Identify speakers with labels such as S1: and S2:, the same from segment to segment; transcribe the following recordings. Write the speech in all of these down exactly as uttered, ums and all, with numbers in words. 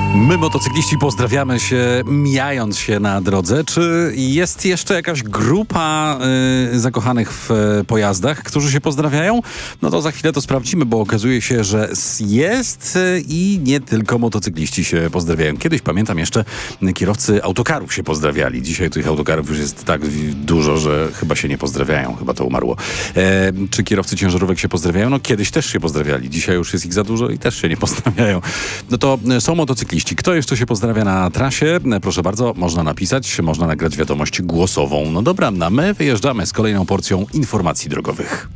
S1: My, motocykliści, pozdrawiamy się, mijając się na drodze. Czy jest jeszcze jakaś grupa y, zakochanych w y, pojazdach, którzy się pozdrawiają? No to za chwilę to sprawdzimy, bo okazuje się, że jest y, i nie tylko motocykliści się pozdrawiają. Kiedyś, pamiętam, jeszcze kierowcy autokarów się pozdrawiali. Dzisiaj tych autokarów już jest tak dużo, że chyba się nie pozdrawiają. Chyba to umarło. E, czy kierowcy ciężarówek się pozdrawiają? No kiedyś też się pozdrawiali. Dzisiaj już jest ich za dużo i też się nie pozdrawiają. No to y, są motocykliści. Kto jeszcze się pozdrawia na trasie? Proszę bardzo, można napisać, można nagrać wiadomość głosową. No dobra, a my wyjeżdżamy z kolejną porcją informacji drogowych.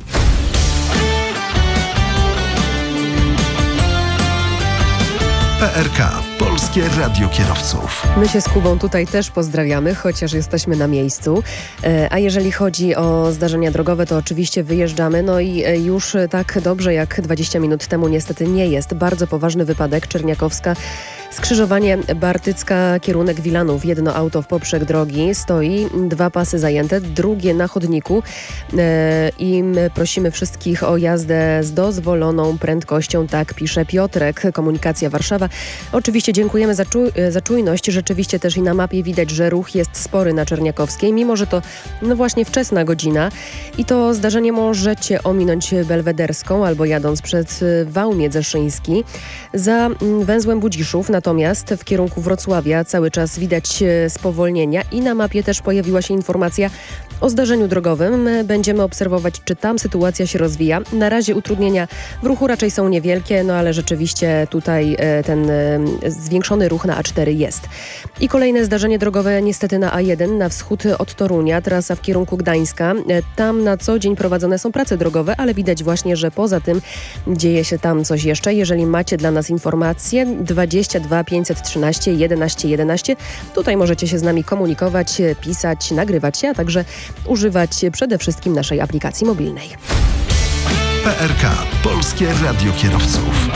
S2: P R K. Polskie Radio Kierowców.
S3: My się z Kubą tutaj też pozdrawiamy, chociaż jesteśmy na miejscu. A jeżeli chodzi o zdarzenia drogowe, to oczywiście wyjeżdżamy. No i już tak dobrze jak dwadzieścia minut temu niestety nie jest. Bardzo poważny wypadek. Czerniakowska, skrzyżowanie Bartycka, kierunek Wilanów. Jedno auto w poprzek drogi stoi, dwa pasy zajęte, drugie na chodniku. I my prosimy wszystkich o jazdę z dozwoloną prędkością. Tak pisze Piotrek, Komunikacja Warszawa. Oczywiście dziękujemy za, czu- za czujność. Rzeczywiście też i na mapie widać, że ruch jest spory na Czerniakowskiej, mimo że to no właśnie wczesna godzina. I to zdarzenie możecie ominąć Belwederską albo jadąc przed wał Miedzeszyński. Za węzłem Budziszów natomiast w kierunku Wrocławia cały czas widać spowolnienia i na mapie też pojawiła się informacja o zdarzeniu drogowym. Będziemy obserwować, czy tam sytuacja się rozwija. Na razie utrudnienia w ruchu raczej są niewielkie, no ale rzeczywiście tutaj ten zwiększony ruch na A cztery jest. I kolejne zdarzenie drogowe niestety na A jeden, na wschód od Torunia, trasa w kierunku Gdańska. Tam na co dzień prowadzone są prace drogowe, ale widać właśnie, że poza tym dzieje się tam coś jeszcze. Jeżeli macie dla nas informacje, dwadzieścia dwa pięćset trzynaście jedenaście jedenaście, tutaj możecie się z nami komunikować, pisać, nagrywać się, a także używać przede wszystkim naszej aplikacji mobilnej.
S2: P R K. Polskie Radio Kierowców.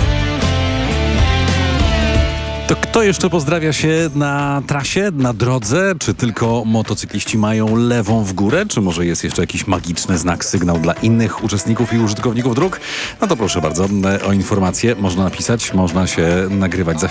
S1: To kto jeszcze pozdrawia się na trasie, na drodze? Czy tylko motocykliści mają lewą w górę? Czy może jest jeszcze jakiś magiczny znak, sygnał dla innych uczestników i użytkowników dróg? No to proszę bardzo, o informacje można napisać, można się nagrywać za